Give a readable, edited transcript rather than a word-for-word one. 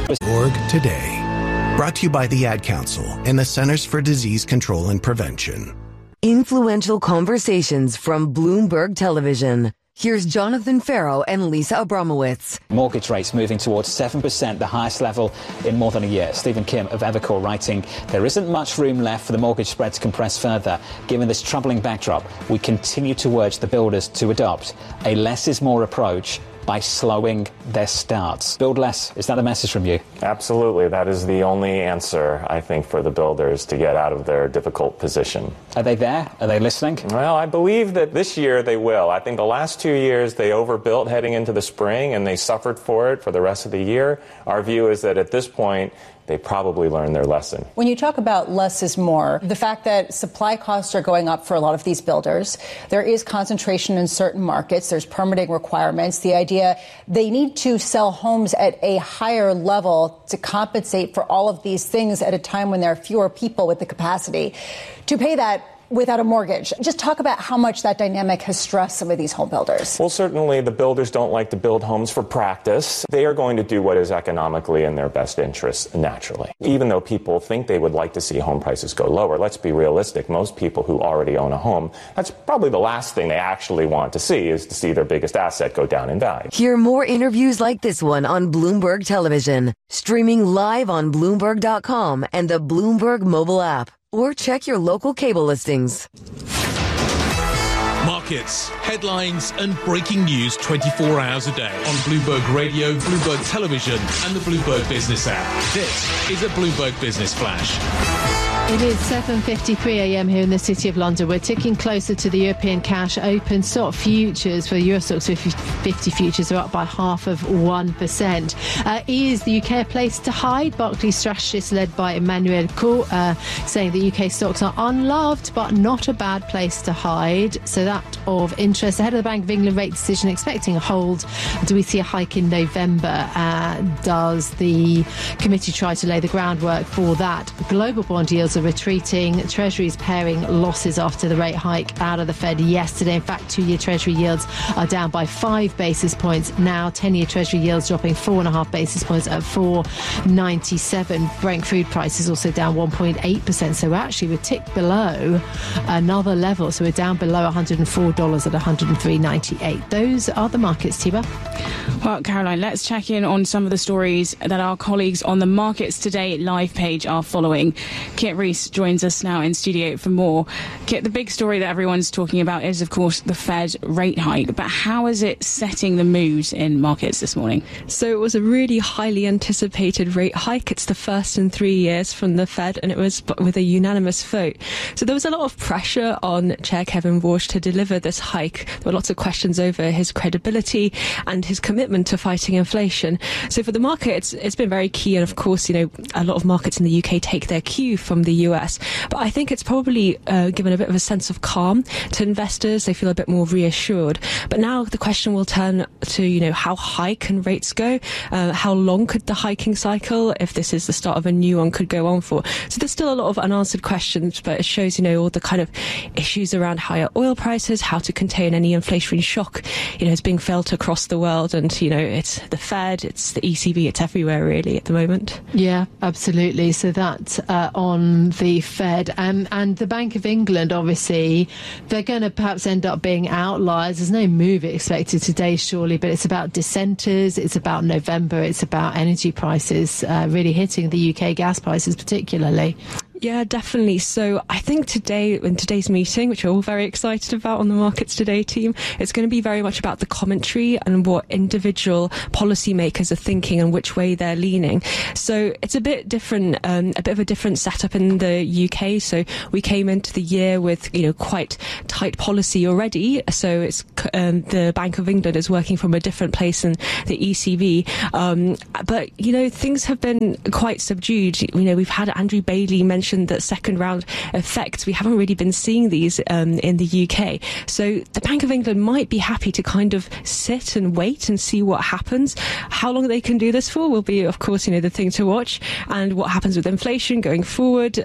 Org today. Brought to you by the Ad Council and the Centers for Disease Control and Prevention. Influential conversations from Bloomberg Television. Here's Jonathan Farrow and Lisa Abramowitz. Mortgage rates moving towards 7%, the highest level in more than a year. Stephen Kim of Evercore writing, there isn't much room left for the mortgage spread to compress further. Given this troubling backdrop, we continue to urge the builders to adopt a less is more approach by slowing their starts. Build less. Is that a message from you? Absolutely. That is the only answer, I think, for the builders to get out of their difficult position. Are they there? Are they listening? Well, I believe that this year they will. I think the last 2 years they overbuilt heading into the spring and they suffered for it for the rest of the year. Our view is that at this point, they probably learned their lesson. When you talk about less is more, the fact that supply costs are going up for a lot of these builders, there is concentration in certain markets, there's permitting requirements, the idea they need to sell homes at a higher level to compensate for all of these things at a time when there are fewer people with the capacity to pay that without a mortgage. Just talk about how much that dynamic has stressed some of these home builders. Well, certainly the builders don't like to build homes for practice. They are going to do what is economically in their best interest, naturally. Even though people think they would like to see home prices go lower, let's be realistic. Most people who already own a home, that's probably the last thing they actually want to see, is to see their biggest asset go down in value. Hear more interviews like this one on Bloomberg Television, streaming live on Bloomberg.com and the Bloomberg mobile app. Or check your local cable listings. Markets, headlines and breaking news 24 hours a day on Bloomberg Radio, Bloomberg Television and the Bloomberg Business app. This is a Bloomberg Business Flash. It is 7:53 a.m. here in the City of London. We're ticking closer to the European cash open. Stock futures for Euro Stoxx 50 futures are up by 0.5%. Is the UK a place to hide? Barclays strategist led by Emmanuel Court saying the UK stocks are unloved but not a bad place to hide. So that of interest. Ahead of the Bank of England rate decision, expecting a hold. Do we see a hike in November? Does the committee try to lay the groundwork for that? Global bond yields are retreating. Treasuries paring losses after the rate hike out of the Fed yesterday. In fact, 2-year Treasury yields are down by 5 basis points. Now 10-year Treasury yields dropping 4.5 basis points at 4.97. Brent crude prices also down 1.8%. So we're ticked below another level. So we're down below $104 at 103.98. Those are the markets, Tiba. Well, Caroline, let's check in on some of the stories that our colleagues on the Markets Today live page are following. Kit Rees joins us now in studio for more. Kit, the big story that everyone's talking about is, of course, the Fed rate hike. But how is it setting the mood in markets this morning? So it was a really highly anticipated rate hike. It's the first in 3 years from the Fed, and it was with a unanimous vote. So there was a lot of pressure on Chair Kevin Warsh to deliver this hike. There were lots of questions over his credibility and his commitment to fighting inflation. So for the market, it's been very key. And of course, a lot of markets in the UK take their cue from the US. But I think it's probably given a bit of a sense of calm to investors. They feel a bit more reassured. But now the question will turn to, how high can rates go? How long could the hiking cycle, if this is the start of a new one, could go on for? So there's still a lot of unanswered questions, but it shows, all the kind of issues around higher oil prices, how to contain any inflationary shock, is being felt across the world. And, it's the Fed, it's the ECB, it's everywhere really at the moment. Yeah, absolutely. So that's on the Fed and the Bank of England. Obviously, they're going to perhaps end up being outliers. There's no move expected today, surely, but it's about dissenters. It's about November. It's about energy prices really hitting the UK gas prices particularly. Yeah, definitely. So I think today, in today's meeting, which we're all very excited about on the Markets Today team, it's going to be very much about the commentary and what individual policymakers are thinking and which way they're leaning. So it's a bit different, a bit of a different setup in the UK. So we came into the year with, quite tight policy already. So it's the Bank of England is working from a different place than the ECB. But, things have been quite subdued. We've had Andrew Bailey mention that second round effects. We haven't really been seeing these in the UK. So the Bank of England might be happy to kind of sit and wait and see what happens. How long they can do this for will be, of course, the thing to watch, and what happens with inflation going forward.